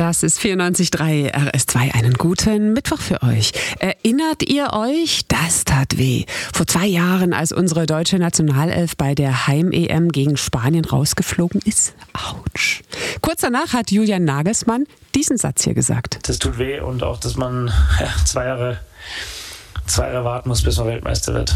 Das ist 94.3 RS2. Einen guten Mittwoch für euch. Erinnert ihr euch? Das tat weh. Vor 2 Jahren, als unsere deutsche Nationalelf bei der Heim-EM gegen Spanien rausgeflogen ist. Autsch. Kurz danach hat Julian Nagelsmann diesen Satz hier gesagt. Das tut weh und auch, dass man 2 Jahre warten muss, bis man Weltmeister wird.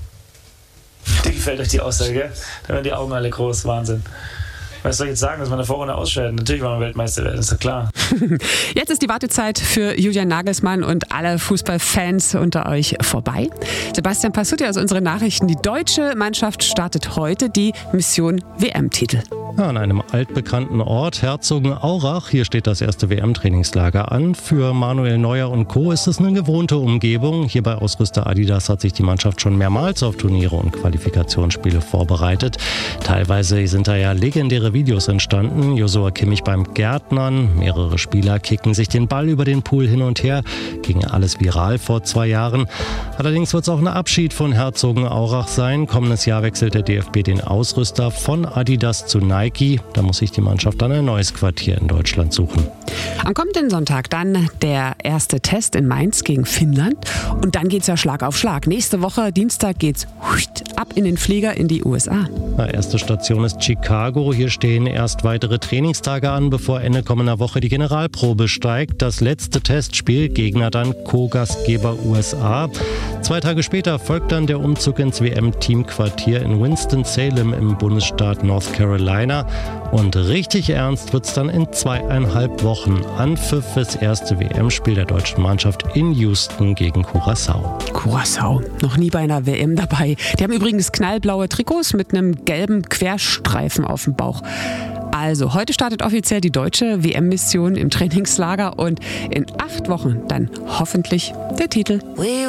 Dir gefällt euch die Aussage, gell? Da werden die Augen alle groß. Wahnsinn. Was soll ich jetzt sagen, dass man in der Vorrunde ausscheidet? Natürlich wollen wir Weltmeister werden, ist ja klar. Jetzt ist die Wartezeit für Julian Nagelsmann und alle Fußballfans unter euch vorbei. Sebastian Passutti aus unseren Nachrichten. Die deutsche Mannschaft startet heute die Mission WM-Titel. An einem altbekannten Ort, Herzogenaurach. Hier steht das erste WM-Trainingslager an. Für Manuel Neuer und Co. ist es eine gewohnte Umgebung. Hier bei Ausrüster Adidas hat sich die Mannschaft schon mehrmals auf Turniere und Qualifikationsspiele vorbereitet. Teilweise sind da ja legendäre Videos entstanden. Joshua Kimmich beim Gärtnern. Mehrere Spieler kicken sich den Ball über den Pool hin und her. Ging alles viral vor 2 Jahren. Allerdings wird es auch ein Abschied von Herzogenaurach sein. Kommendes Jahr wechselt der DFB den Ausrüster von Adidas zu Nike. Da muss sich die Mannschaft dann ein neues Quartier in Deutschland suchen. Am kommenden Sonntag dann der erste Test in Mainz gegen Finnland. Und dann geht's ja Schlag auf Schlag. Nächste Woche, Dienstag, geht's ab in den Flieger in die USA. Erste Station ist Chicago. Hier stehen erst weitere Trainingstage an, bevor Ende kommender Woche die Generalprobe steigt. Das letzte Testspiel, Gegner dann Co-Gastgeber USA. 2 Tage später folgt dann der Umzug ins WM-Teamquartier in Winston-Salem im Bundesstaat North Carolina. Und richtig ernst wird's dann in 2,5 Wochen. Anpfiff fürs erste WM-Spiel der deutschen Mannschaft in Houston gegen Curaçao. Curaçao, noch nie bei einer WM dabei. Die haben übrigens knallblaue Trikots mit einem gelben Querstreifen auf dem Bauch. Also, heute startet offiziell die deutsche WM-Mission im Trainingslager und in 8 Wochen dann hoffentlich der Titel.